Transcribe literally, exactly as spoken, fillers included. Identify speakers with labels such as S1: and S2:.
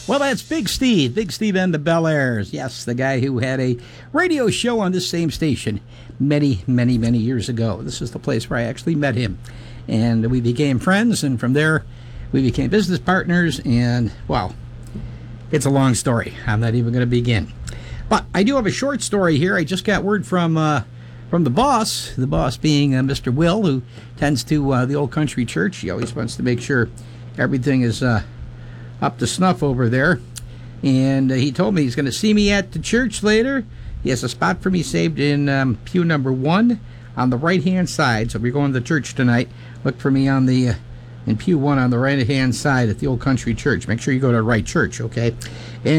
S1: Well, that's Big Steve, Big Steve and the Bel Airs. Yes, the guy who had a radio show on this same station many, many, many years ago. This is the place where I actually met him. And we became friends, and from there, we became business partners. And, well, it's a long story. I'm not even going to begin. But I do have a short story here. I just got word from uh, from the boss, the boss being uh, Mister Will, who tends to uh, the Old Country Church. He always wants to make sure everything is uh, up to snuff over there. And uh, he told me he's going to see me at the church later. He has a spot for me saved in um, pew number one on the right-hand side. So if you're going to the church tonight, look for me on the uh, in pew one on the right-hand side at the Old Country Church. Make sure you go to the right church, okay? And